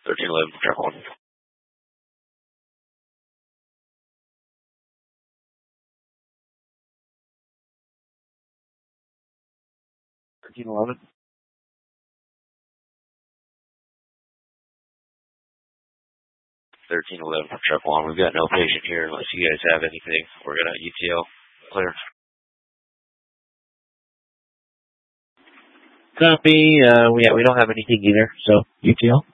1311 for truck 1. 1311. 1311 for truck 1. We've got no patient here unless you guys have anything. We're going to UTL. Clear. Copy. We don't have anything either, so UTL.